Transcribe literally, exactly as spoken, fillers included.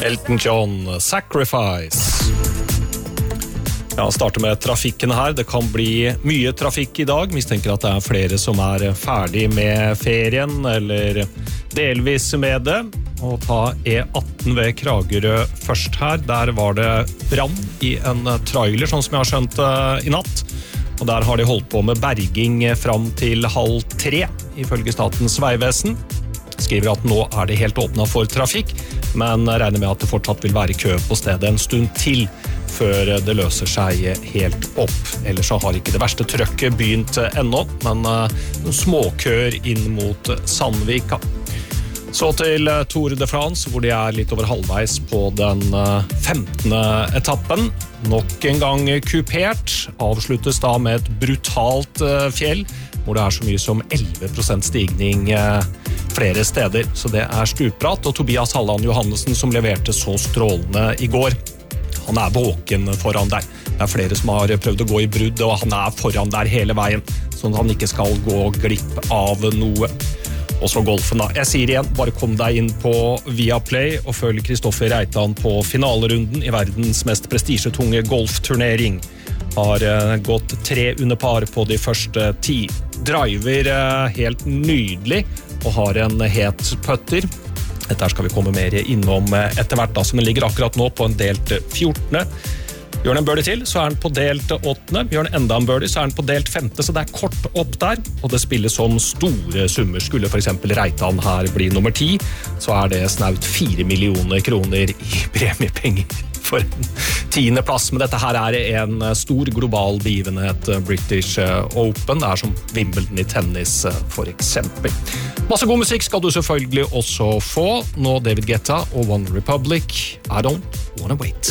Elton John, Sacrifice. Ja, starter med trafikken her. Det kan bli mye trafikk i dag. Mistenker at det er flere som er ferdig med ferien, eller delvis med det. Og ta E atten ved Kragerø først her. Der var det brann i en trailer, sånn som jeg har skjønt i natt. Og der har de holdt på med berging fram til halv tre, ifølge Statens vegvesen. Skriver at nå er det helt åpnet for trafikk, men regner med at det fortsatt vil være kø på stedet en stund til før det løser seg helt opp. Ellers så har ikke det verste trøkket begynt ennå, men noen småkøer inn mot Sandvika. Så til Tour de France, hvor de er litt over halvveis på den femtende etappen. Nok en gang kupert, avsluttes da med et brutalt fjell, hvor det er så mye som elleve prosent stigning flere steder. Så det er stupbratt, og Tobias Halland Johannessen som leverte så strålende i går. Han er våken foran der. Det er flere som har prøvd å gå i brudd, og han er foran der hele veien, sånn at han ikke skal gå glipp av noe. Og så golfen da. Jeg sier igjen, bare kom deg inn på Viaplay og følg Kristoffer Reitan på finalerunden i verdens mest prestisjetunge golfturnering. Har gått tre under par på de første ti. Driver helt nydelig og har en het putter. Dette skal vi komme mer innom etter hvert da, som den ligger akkurat nå på en delt fjortende. Gjør den en birdie til, så er den på delt åttende. Gjør den enda en birdie, så er den på delt femte, så det er kort opp der. Og det spilles som store summer. Skulle for eksempel Reitan her bli nummer ti, så er det snaut fire millioner kroner i premiepenger for en tiende plass. Men dette her er en stor global begivenhet, British Open. Det er som Wimbledon i tennis, for eksempel. Masse god musikk skal du selvfølgelig også få. Nå David Guetta og One Republic. I don't wanna wait.